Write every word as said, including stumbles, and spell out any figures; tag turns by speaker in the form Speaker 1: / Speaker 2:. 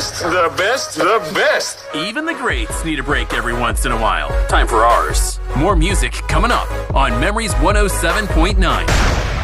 Speaker 1: best, the best, the best.
Speaker 2: Even the greats need a break every once in a while. Time for ours. More music coming up on Memories one oh seven point nine.